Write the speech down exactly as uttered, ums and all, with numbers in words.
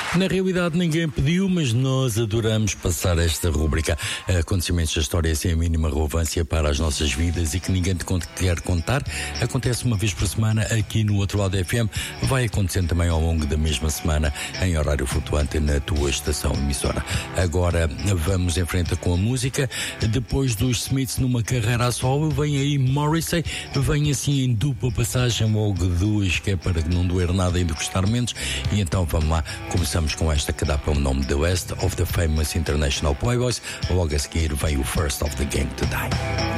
Na realidade ninguém pediu, mas nós adoramos passar esta rúbrica. Acontecimentos da história sem a mínima relevância para as nossas vidas e que ninguém te quer contar. Acontece uma vez por semana aqui no Outro Lado F M. Vai acontecendo também ao longo da mesma semana em horário flutuante na tua estação emissora. Agora vamos em frente com a música. Depois dos Smiths numa carreira a solo, vem aí Morrissey. Vem assim em dupla passagem, logo duas, que é para não doer nada e de custar menos. E então vamos lá, começamos com esta que dá para o nome The Last of the Famous International Playboys. Logo a seguir vem o First of the Gang to Die.